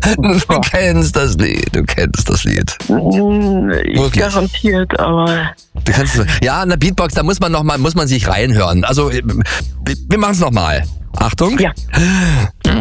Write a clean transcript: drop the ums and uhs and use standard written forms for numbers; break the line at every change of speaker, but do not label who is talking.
Du kennst das Lied. Wirklich?
Garantiert, aber...
Du kannst es, ja, in der Beatbox, da muss man sich reinhören. Also, wir machen es nochmal. Achtung.
Ja.